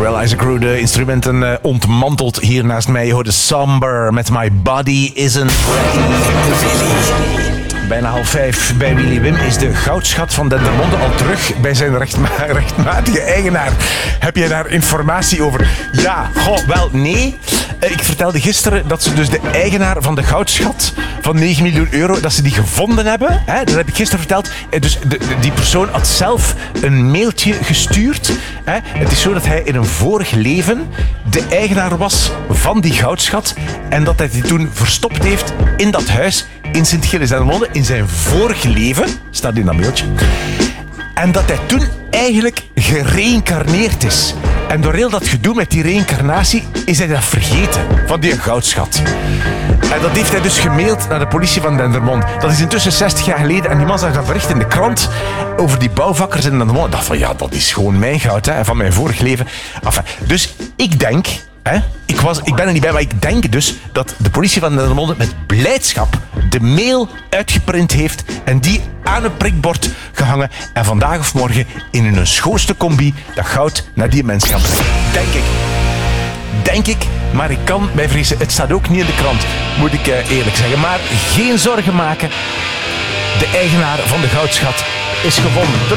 terwijl Isaac Rue de instrumenten ontmantelt hier naast mij. Je hoorde Somber met My Body Isn't Ready. Bijna 4:30 bij Willy Wim is de goudschat van Dendermonde al terug bij zijn rechtmatige eigenaar. Heb jij daar informatie over? Ja, wel nee. Ik vertelde gisteren dat ze dus de eigenaar van de goudschat van 9 miljoen euro, dat ze die gevonden hebben. Dat heb ik gisteren verteld. Dus die persoon had zelf een mailtje gestuurd. Het is zo dat hij in een vorig leven de eigenaar was van die goudschat en dat hij die toen verstopt heeft in dat huis in Sint-Gilles-Dendermonde, in zijn vorig leven, staat in dat mailtje. En dat hij toen eigenlijk gereïncarneerd is. En door heel dat gedoe met die reïncarnatie is hij dat vergeten, van die goudschat. En dat heeft hij dus gemaild naar de politie van Dendermonde. Dat is intussen 60 jaar geleden en die man zag dat bericht in de krant over die bouwvakkers in Dendermonde. Ik dacht van ja, dat is gewoon mijn goud, van mijn vorig leven. Enfin, dus ik denk... Ik ben er niet bij, maar ik denk dus dat de politie van Dendermonde met blijdschap de mail uitgeprint heeft en die aan een prikbord gehangen en vandaag of morgen in hun schoonste combi dat goud naar die mens gaan brengen. Denk ik, maar ik kan mij vrezen. Het staat ook niet in de krant, moet ik eerlijk zeggen. Maar geen zorgen maken, de eigenaar van de goudschat is gevonden.